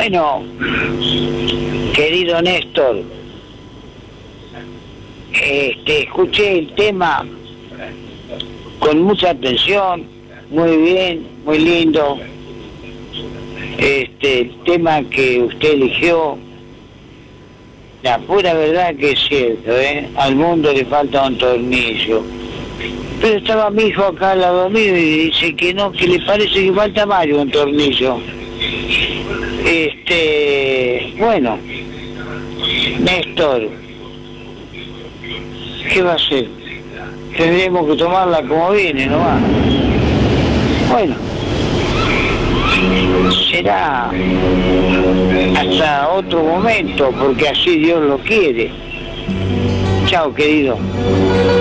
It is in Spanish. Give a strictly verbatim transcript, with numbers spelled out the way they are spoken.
Bueno, querido Néstor, este, escuché el tema con mucha atención, muy bien, muy lindo. Este, el tema que usted eligió, la pura verdad que es cierto, ¿eh? Al mundo le falta un tornillo. Pero estaba mi hijo acá al lado mío y dice que no, que le parece que falta más de un tornillo. Este, bueno, Néstor, ¿qué va a hacer? Tendremos que tomarla como viene, ¿no va? Bueno, será hasta otro momento, porque así Dios lo quiere. Chao, querido.